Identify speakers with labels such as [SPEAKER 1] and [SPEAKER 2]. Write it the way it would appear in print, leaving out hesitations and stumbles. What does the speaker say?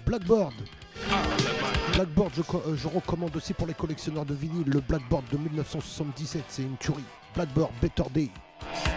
[SPEAKER 1] Blackboard. Blackboard, je recommande aussi pour les collectionneurs de vinyle le Blackboard de 1977, c'est une tuerie. Blackboard Better Day.